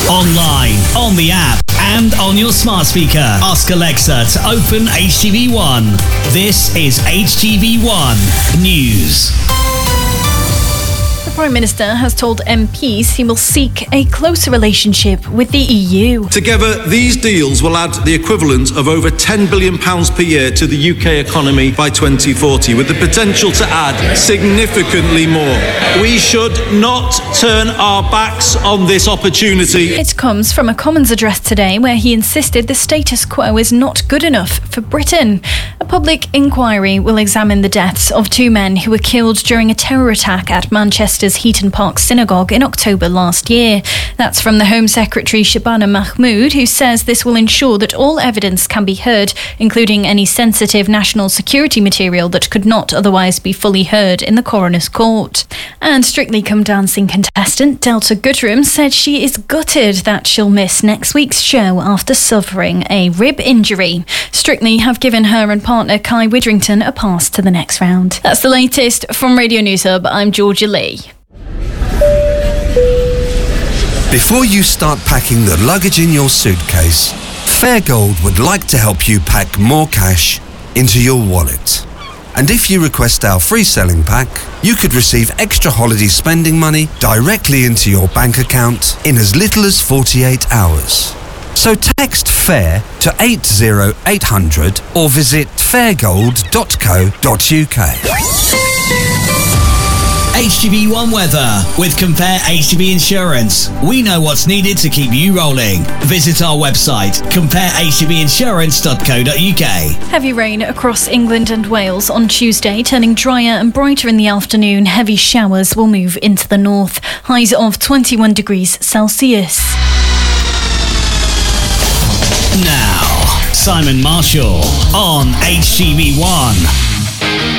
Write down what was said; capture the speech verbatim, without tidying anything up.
Online, on the app, and on your smart speaker. Ask Alexa to open H T V one. This is H T V one News. The Prime Minister has told M Ps he will seek a closer relationship with the E U. Together, these deals will add the equivalent of over ten billion pounds per year to the U K economy by twenty forty, with the potential to add significantly more. We should not turn our backs on this opportunity. It comes from a Commons address today where he insisted the status quo is not good enough for Britain. A public inquiry will examine the deaths of two men who were killed during a terror attack at Manchester's Heaton Park Synagogue in October last year. That's from the Home Secretary Shabana Mahmood, who says this will ensure that all evidence can be heard, including any sensitive national security material that could not otherwise be fully heard in the coroner's court. And Strictly Come Dancing contestant Delta Goodrem said she is gutted that she'll miss next week's show after suffering a rib injury. Strictly have given her and partner Kai Widrington a pass to the next round. That's the latest from Radio News Hub. I'm Georgia Lee. Before you start packing the luggage in your suitcase, Fairgold would like to help you pack more cash into your wallet. And if you request our free selling pack, you could receive extra holiday spending money directly into your bank account in as little as forty-eight hours. So text FAIR to eight zero eight hundred or visit fairgold dot co dot uk. H T V one weather with Compare H T V Insurance. We know what's needed to keep you rolling. Visit our website, compare h t v insurance dot co dot uk. Heavy rain across England and Wales on Tuesday, turning drier and brighter in the afternoon. Heavy showers will move into the north. Highs of twenty-one degrees Celsius. Now, Simon Marshall on H T V one.